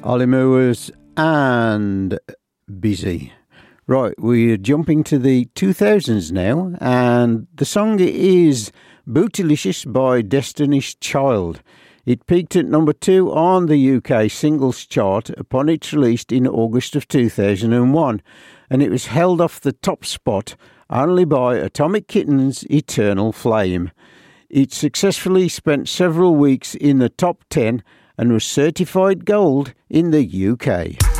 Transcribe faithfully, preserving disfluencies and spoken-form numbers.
Ollie Moores and Busy. Right, we're jumping to the two thousands now, and the song is Bootylicious by Destiny's Child. It peaked at number two on the U K singles chart upon its release in August of two thousand one, and it was held off the top spot only by Atomic Kitten's Eternal Flame. It successfully spent several weeks in the top ten and was certified gold in the U K.